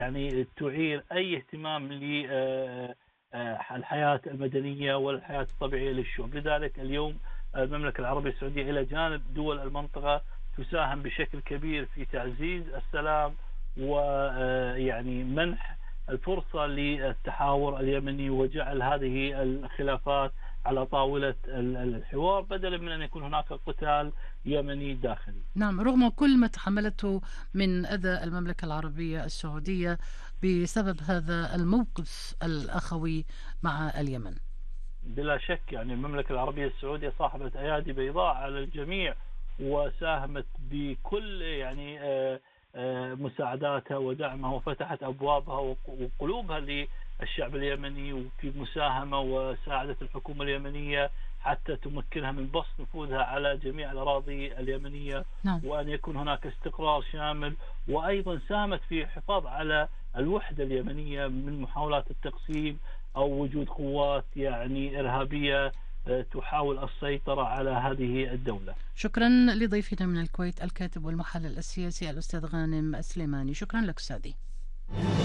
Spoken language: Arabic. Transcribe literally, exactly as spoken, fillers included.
يعني تعير أي اهتمام للحياة المدنية والحياة الطبيعية للشعوب. لذلك اليوم المملكة العربية السعودية إلى جانب دول المنطقة تساهم بشكل كبير في تعزيز السلام ويعني منح الفرصة للتحاور اليمني وجعل هذه الخلافات على طاولة الحوار بدلا من أن يكون هناك قتال يمني داخلي. نعم، رغم كل ما تحملته من أذى المملكة العربية السعودية بسبب هذا الموقف الأخوي مع اليمن. بلا شك يعني المملكة العربية السعودية صاحبة أيادي بيضاء على الجميع، وساهمت بكل يعني مساعداتها ودعمها، وفتحت أبوابها وقلوبها للشعب اليمني، وفي مساهمة وساعدت الحكومة اليمنية حتى تمكنها من بسط نفوذها على جميع الأراضي اليمنية. نعم. وأن يكون هناك استقرار شامل، وأيضا ساهمت في الحفاظ على الوحدة اليمنية من محاولات التقسيم أو وجود قوات يعني إرهابية تحاول السيطرة على هذه الدولة. شكرا لضيفنا من الكويت الكاتب والمحلل السياسي الأستاذ غانم السليماني. شكرا لك أستاذي.